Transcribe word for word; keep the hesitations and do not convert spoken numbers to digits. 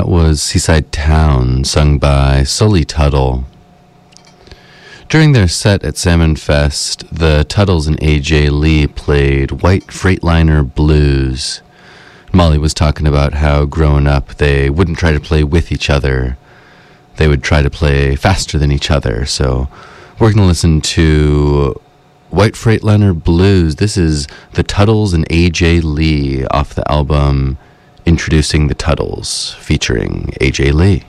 was Seaside Town, sung by Sully Tuttle. During their set at Salmon Fest, the Tuttles and A J Lee played White Freightliner Blues. Molly was talking about how growing up they wouldn't try to play with each other. They would try to play faster than each other. So we're going to listen to White Freightliner Blues. This is the Tuttles and A J Lee off the album Introducing the Tuttles, featuring A J Lee.